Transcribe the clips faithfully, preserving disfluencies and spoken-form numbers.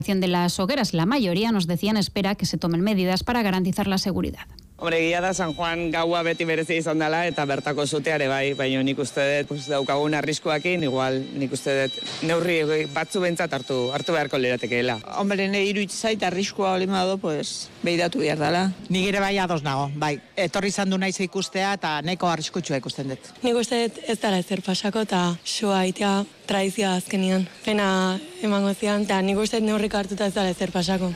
de las hogueras. La mayoría, nos decían, espera que se tomen medidas para garantizar la seguridad. Hombre, egia da San Juan gaua beti berezi izan dela eta bertako zuteare bai, baina nik uste dut pues, daukagun arriskuakin, igual nik uste dut neurri batzu bentsat hartu, hartu beharko liratekeela. Hombre, ne iruditzen zait arriskua oli mado, pues, behiratu behar dela. Nik ere bai ados nago, bai. Etorri izan du naiz ikustea eta neko arriskutsua ikusten dut. Nik uste dut ez dara ezer pasako eta soa itea tradizioa azkenian. Pena emango zian, eta nik uste dut neurrik hartuta ez dara ezer pasako.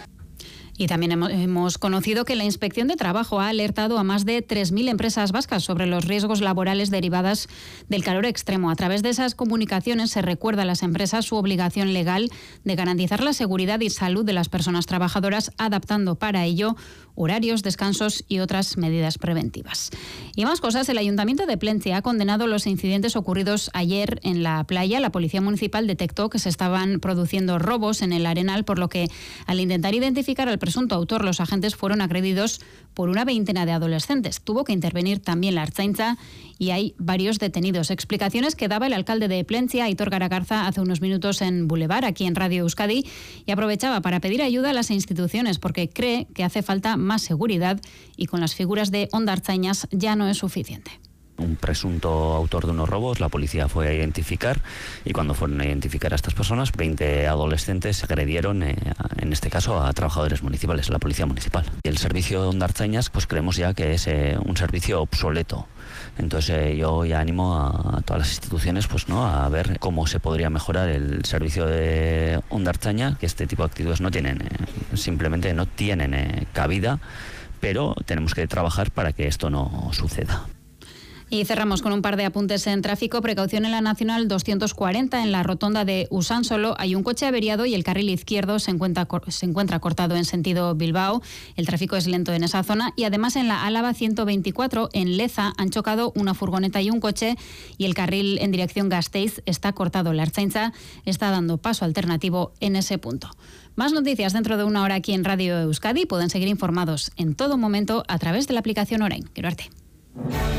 Y también hemos conocido que la Inspección de Trabajo ha alertado a más de tres mil empresas vascas sobre los riesgos laborales derivadas del calor extremo. A través de esas comunicaciones se recuerda a las empresas su obligación legal de garantizar la seguridad y salud de las personas trabajadoras, adaptando para ello horarios, descansos y otras medidas preventivas. Y más cosas, el Ayuntamiento de Plentzia ha condenado los incidentes ocurridos ayer en la playa. La Policía Municipal detectó que se estaban produciendo robos en el Arenal, por lo que al intentar identificar al presunto autor, los agentes fueron agredidos por una veintena de adolescentes. Tuvo que intervenir también la Ertzaintza y hay varios detenidos. Explicaciones que daba el alcalde de Plentzia, Aitor Garagarza, hace unos minutos en Boulevard, aquí en Radio Euskadi, y aprovechaba para pedir ayuda a las instituciones porque cree que hace falta más seguridad y con las figuras de hondartzainas ya no es suficiente. Un presunto autor de unos robos, la policía fue a identificar y cuando fueron a identificar a estas personas, veinte adolescentes agredieron, eh, en este caso, a trabajadores municipales, la policía municipal. Y el servicio de hondartzainas, pues creemos ya que es eh, un servicio obsoleto. Entonces eh, yo ya animo a, a todas las instituciones pues, ¿no? a ver cómo se podría mejorar el servicio de hondartzaina, que este tipo de actitudes no tienen, eh, simplemente no tienen eh, cabida, pero tenemos que trabajar para que esto no suceda. Y cerramos con un par de apuntes en tráfico. Precaución en la Nacional doscientos cuarenta, en la rotonda de Usánsolo. Hay un coche averiado y el carril izquierdo se encuentra, se encuentra cortado en sentido Bilbao. El tráfico es lento en esa zona. Y además en la Álava ciento veinticuatro, en Leza, han chocado una furgoneta y un coche y el carril en dirección Gasteiz está cortado. La Ertzaintza está dando paso alternativo en ese punto. Más noticias dentro de una hora aquí en Radio Euskadi. Pueden seguir informados en todo momento a través de la aplicación Orain. Quiero arte.